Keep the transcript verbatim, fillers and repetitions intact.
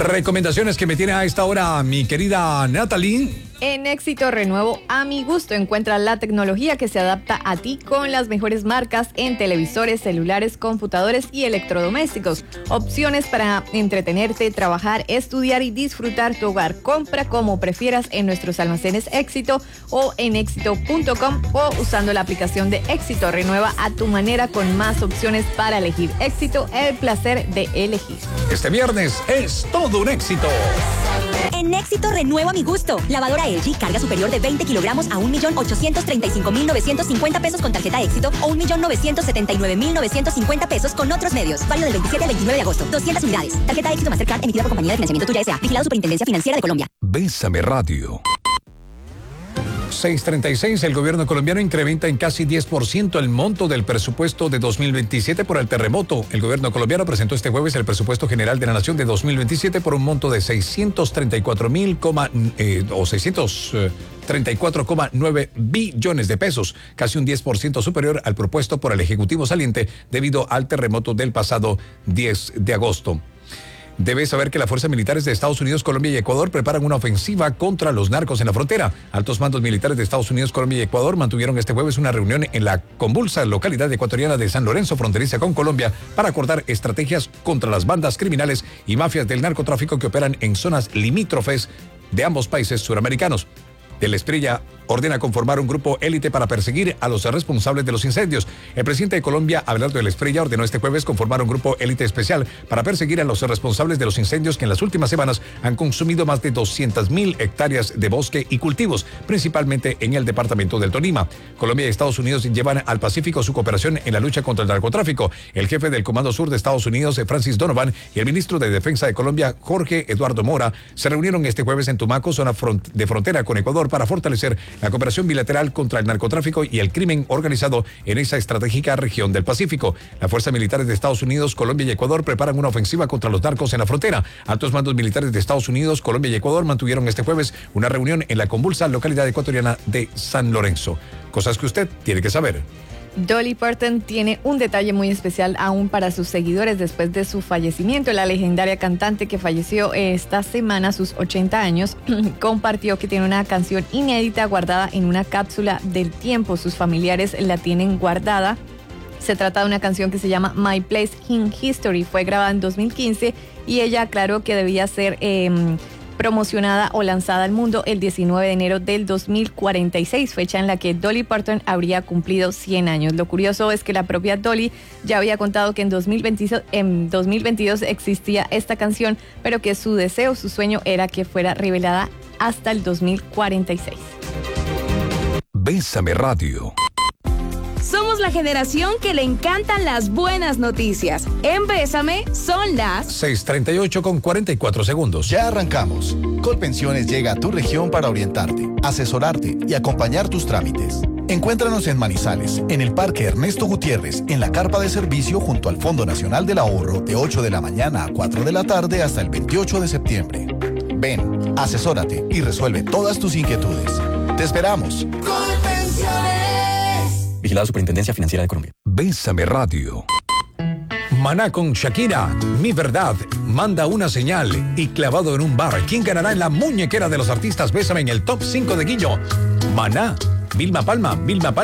Recomendaciones que me tiene a esta hora mi querida Natalie. En Éxito Renuevo a mi gusto encuentra la tecnología que se adapta a ti con las mejores marcas en televisores, celulares, computadores y electrodomésticos. Opciones para entretenerte, trabajar, estudiar y disfrutar tu hogar. Compra como prefieras en nuestros almacenes Éxito o en éxito punto com o usando la aplicación de Éxito. Renueva a tu manera con más opciones para elegir. Éxito, el placer de elegir. Este viernes es todo un éxito. En Éxito renuevo a mi gusto. Lavadora L G carga superior de veinte kilogramos a un millón ochocientos treinta y cinco mil novecientos cincuenta pesos con tarjeta Éxito o un millón novecientos setenta y nueve mil novecientos cincuenta pesos con otros medios. Válido del veintisiete al veintinueve de agosto. doscientas unidades. Tarjeta Éxito Mastercard emitida por Compañía de Financiamiento Tuya S A. Vigilado Superintendencia Financiera de Colombia. Bésame Radio. seis treinta y seis, el gobierno colombiano incrementa en casi diez por ciento el monto del presupuesto de dos mil veintisiete por el terremoto. El gobierno colombiano presentó este jueves el presupuesto general de la nación de dos mil veintisiete por un monto de seiscientos treinta y cuatro mil eh, o seiscientos treinta y cuatro coma nueve billones de pesos, casi un diez por ciento superior al propuesto por el Ejecutivo saliente debido al terremoto del pasado diez de agosto. Debes saber que las fuerzas militares de Estados Unidos, Colombia y Ecuador preparan una ofensiva contra los narcos en la frontera. Altos mandos militares de Estados Unidos, Colombia y Ecuador mantuvieron este jueves una reunión en la convulsa localidad ecuatoriana de San Lorenzo, fronteriza con Colombia, para acordar estrategias contra las bandas criminales y mafias del narcotráfico que operan en zonas limítrofes de ambos países suramericanos. Del Espriella ordena conformar un grupo élite para perseguir a los responsables de los incendios. El presidente de Colombia, Abelardo del Espriella, ordenó este jueves conformar un grupo élite especial para perseguir a los responsables de los incendios que en las últimas semanas han consumido más de doscientas mil hectáreas de bosque y cultivos, principalmente en el departamento del Tolima. Colombia y Estados Unidos llevan al Pacífico su cooperación en la lucha contra el narcotráfico. El jefe del Comando Sur de Estados Unidos, Francis Donovan, y el ministro de Defensa de Colombia, Jorge Eduardo Mora, se reunieron este jueves en Tumaco, zona front de frontera con Ecuador, para fortalecer la cooperación bilateral contra el narcotráfico y el crimen organizado en esa estratégica región del Pacífico. Las fuerzas militares de Estados Unidos, Colombia y Ecuador preparan una ofensiva contra los narcos en la frontera. Altos mandos militares de Estados Unidos, Colombia y Ecuador mantuvieron este jueves una reunión en la convulsa localidad ecuatoriana de San Lorenzo. Cosas que usted tiene que saber. Dolly Parton tiene un detalle muy especial aún para sus seguidores después de su fallecimiento. La legendaria cantante, que falleció esta semana a sus ochenta años, compartió que tiene una canción inédita guardada en una cápsula del tiempo. Sus familiares la tienen guardada. Se trata de una canción que se llama My Place in History. Fue grabada en dos mil quince y ella aclaró que debía ser Eh, promocionada o lanzada al mundo el diecinueve de enero del dos mil cuarenta y seis, fecha en la que Dolly Parton habría cumplido cien años. Lo curioso es que la propia Dolly ya había contado que en dos mil veintidós, en dos mil veintidós existía esta canción, pero que su deseo, su sueño era que fuera revelada hasta el dos mil cuarenta y seis. Bésame Radio. Somos la generación que le encantan las buenas noticias. En Bésame son las seis treinta y ocho con cuarenta y cuatro segundos. Ya arrancamos. Colpensiones llega a tu región para orientarte, asesorarte y acompañar tus trámites. Encuéntranos en Manizales, en el Parque Ernesto Gutiérrez, en la carpa de servicio junto al Fondo Nacional del Ahorro, de ocho de la mañana a cuatro de la tarde hasta el veintiocho de septiembre. Ven, asesórate y resuelve todas tus inquietudes. Te esperamos. Colpensiones. Vigilado Superintendencia Financiera de Colombia. Bésame Radio. Maná con Shakira, Mi Verdad, Manda una señal y Clavado en un bar. ¿Quién ganará en la muñequera de los artistas Bésame en el top cinco de Guillo? Maná, Vilma Palma, Vilma Palma.